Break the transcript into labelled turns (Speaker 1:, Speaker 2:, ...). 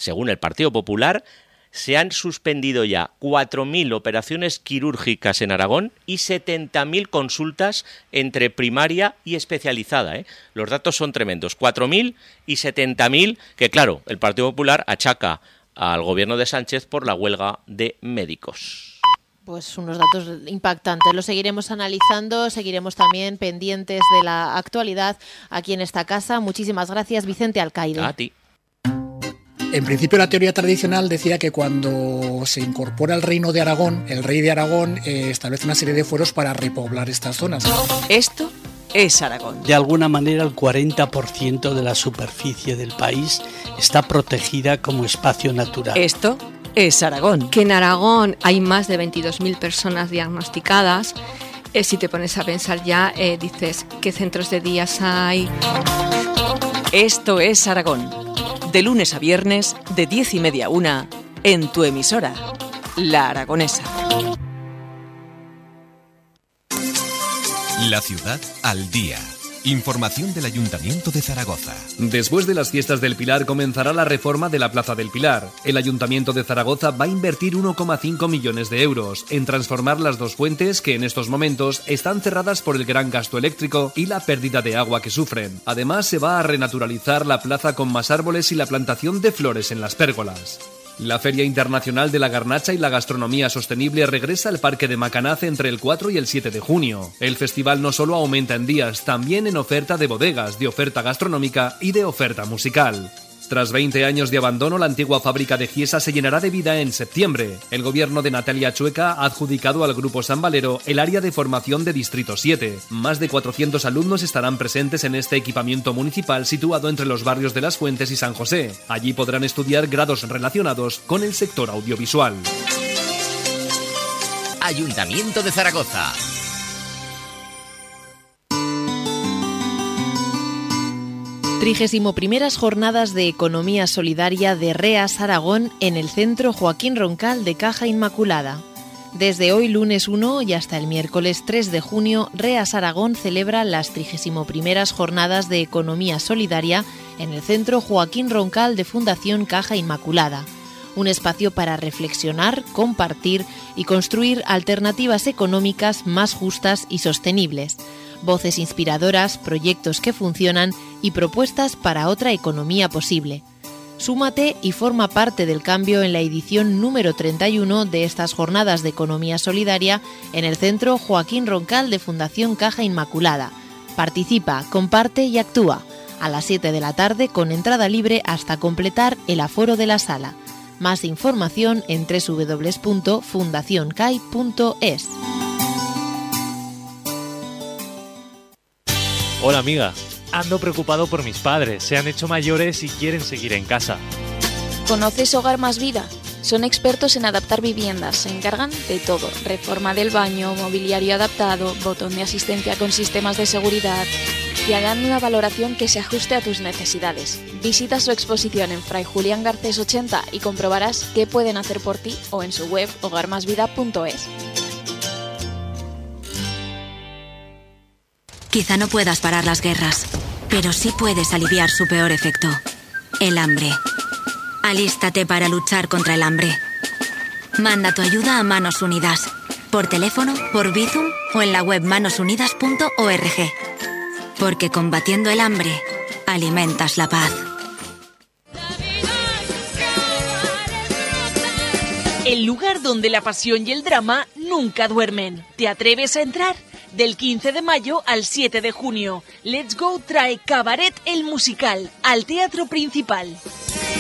Speaker 1: Según el Partido Popular, se han suspendido ya 4.000 operaciones quirúrgicas en Aragón y 70.000 consultas entre primaria y especializada. Los datos son tremendos, 4.000 y 70.000, que claro, el Partido Popular achaca al gobierno de Sánchez por la huelga de médicos.
Speaker 2: Pues unos datos impactantes. Lo seguiremos analizando, seguiremos también pendientes de la actualidad aquí en esta casa. Muchísimas gracias, Vicente Alcaide.
Speaker 1: A ti.
Speaker 3: En principio, la teoría tradicional decía que cuando se incorpora el reino de Aragón, el rey de Aragón establece una serie de fueros para repoblar estas zonas.
Speaker 4: Esto es Aragón.
Speaker 5: De alguna manera, el 40% de la superficie del país está protegida como espacio natural.
Speaker 4: Esto es Aragón.
Speaker 6: Que en Aragón hay más de 22.000 personas diagnosticadas. Si te pones a pensar ya, dices, ¿qué centros de días hay?
Speaker 4: Esto es Aragón. De lunes a viernes, de 10:30 a 1, en tu emisora, La Aragonesa.
Speaker 7: La ciudad al día. Información del Ayuntamiento de Zaragoza.
Speaker 8: Después de las fiestas del Pilar comenzará la reforma de la Plaza del Pilar. El Ayuntamiento de Zaragoza va a invertir 1,5 millones de euros en transformar las dos fuentes que en estos momentos están cerradas por el gran gasto eléctrico y la pérdida de agua que sufren. Además, se va a renaturalizar la plaza con más árboles y la plantación de flores en las pérgolas. La Feria Internacional de la Garnacha y la Gastronomía Sostenible regresa al Parque de Macanaz entre el 4 y el 7 de junio. El festival no solo aumenta en días, también en oferta de bodegas, de oferta gastronómica y de oferta musical. Tras 20 años de abandono, la antigua fábrica de Giesa se llenará de vida en septiembre. El gobierno de Natalia Chueca ha adjudicado al Grupo San Valero el área de formación de Distrito 7. Más de 400 alumnos estarán presentes en este equipamiento municipal situado entre los barrios de Las Fuentes y San José. Allí podrán estudiar grados relacionados con el sector audiovisual.
Speaker 7: Ayuntamiento de Zaragoza.
Speaker 2: Trigésimoprimeras Jornadas de Economía Solidaria de REAS Aragón en el Centro Joaquín Roncal de Caja Inmaculada. Desde hoy lunes 1 y hasta el miércoles 3 de junio, REAS Aragón celebra las 31º Jornadas de Economía Solidaria en el Centro Joaquín Roncal de Fundación Caja Inmaculada. Un espacio para reflexionar, compartir y construir alternativas económicas más justas y sostenibles. Voces inspiradoras, proyectos que funcionan y propuestas para otra economía posible. Súmate y forma parte del cambio en la edición número 31 de estas Jornadas de Economía Solidaria en el Centro Joaquín Roncal de Fundación Caja Inmaculada. Participa, comparte y actúa. A las 7 de la tarde con entrada libre hasta completar el aforo de la sala. Más información en www.fundacioncai.es.
Speaker 9: Hola amiga, ando preocupado por mis padres, se han hecho mayores y quieren seguir en casa.
Speaker 10: ¿Conoces Hogar Más Vida? Son expertos en adaptar viviendas, se encargan de todo, reforma del baño, mobiliario adaptado, botón de asistencia con sistemas de seguridad. Te harán una valoración que se ajuste a tus necesidades. Visita su exposición en Fray Julián Garcés 80 y comprobarás qué pueden hacer por ti o en su web hogarmasvida.es.
Speaker 11: Quizá no puedas parar las guerras, pero sí puedes aliviar su peor efecto, el hambre. Alístate para luchar contra el hambre. Manda tu ayuda a Manos Unidas, por teléfono, por Bizum o en la web manosunidas.org. Porque combatiendo el hambre, alimentas la paz.
Speaker 12: El lugar donde la pasión y el drama nunca duermen. ¿Te atreves a entrar? Del 15 de mayo al 7 de junio, Let's Go trae Cabaret el musical al Teatro Principal.